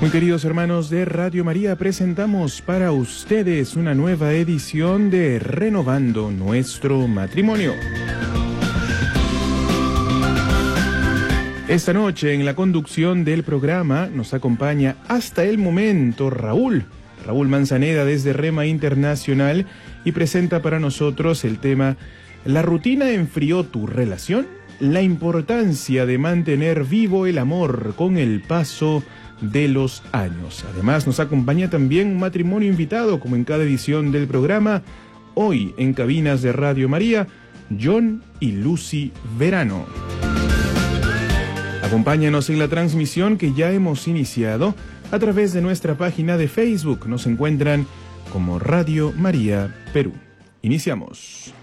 Muy queridos hermanos de Radio María, presentamos para ustedes una nueva edición de Renovando Nuestro Matrimonio. Esta noche en la conducción del programa nos acompaña hasta el momento Raúl Manzaneda desde Rema Internacional y presenta para nosotros el tema ¿La rutina enfrió tu relación? La importancia de mantener vivo el amor con el paso de los años. Además nos acompaña también un matrimonio invitado, como en cada edición del programa. Hoy en cabinas de Radio María, John y Lucy Verano. Acompáñanos en la transmisión que ya hemos iniciado a través de nuestra página de Facebook. Nos encuentran como Radio María Perú. Iniciamos.